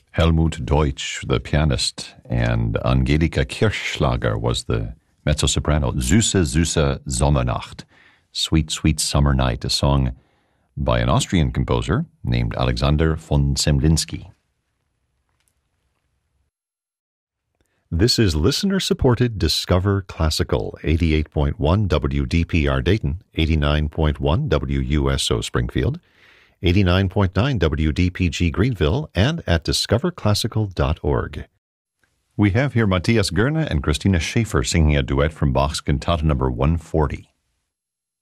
Helmut Deutsch, the pianist, and Angelika Kirchschlager was the mezzo-soprano. Süße, süße Sommernacht, Sweet, Sweet Summer Night, a song by an Austrian composer named Alexander von Zemlinsky. This is listener-supported Discover Classical, 88.1 WDPR Dayton, 89.1 WUSO Springfield, 89.9 WDPG Greenville, and at discoverclassical.org. We have here Matthias Goerne and Christina Schaefer singing a duet from Bach's Cantata No. 140.